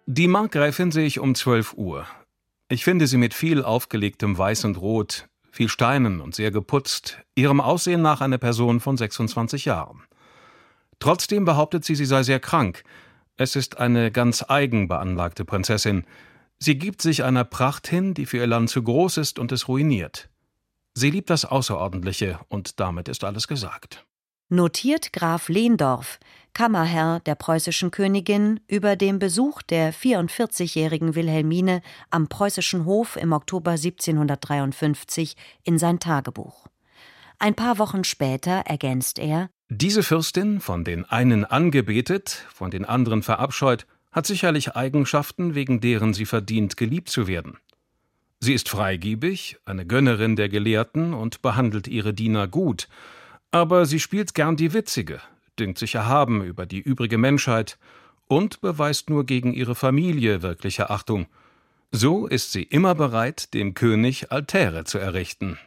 Die Markgräfin sehe ich um 12 Uhr. Ich finde sie mit viel aufgelegtem Weiß und Rot, viel Steinen und sehr geputzt, ihrem Aussehen nach eine Person von 26 Jahren. Trotzdem behauptet sie, sie sei sehr krank. Es ist eine ganz eigen beanlagte Prinzessin. Sie gibt sich einer Pracht hin, die für ihr Land zu groß ist und es ruiniert. Sie liebt das Außerordentliche, und damit ist alles gesagt. Notiert Graf Lehndorff, Kammerherr der preußischen Königin, über den Besuch der 44-jährigen Wilhelmine am preußischen Hof im Oktober 1753 in sein Tagebuch. Ein paar Wochen später ergänzt er: Diese Fürstin, von den einen angebetet, von den anderen verabscheut, hat sicherlich Eigenschaften, wegen deren sie verdient, geliebt zu werden. Sie ist freigebig, eine Gönnerin der Gelehrten und behandelt ihre Diener gut, aber sie spielt gern die Witzige, dünkt sich erhaben über die übrige Menschheit und beweist nur gegen ihre Familie wirkliche Achtung. So ist sie immer bereit, dem König Altäre zu errichten.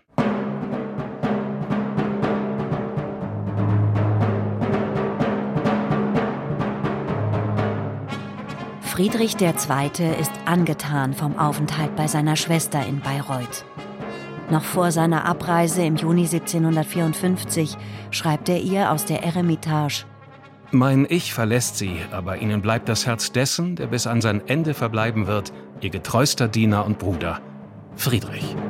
Friedrich II. Ist angetan vom Aufenthalt bei seiner Schwester in Bayreuth. Noch vor seiner Abreise im Juni 1754 schreibt er ihr aus der Eremitage: Mein Ich verlässt sie, aber ihnen bleibt das Herz dessen, der bis an sein Ende verbleiben wird, ihr getreuster Diener und Bruder, Friedrich.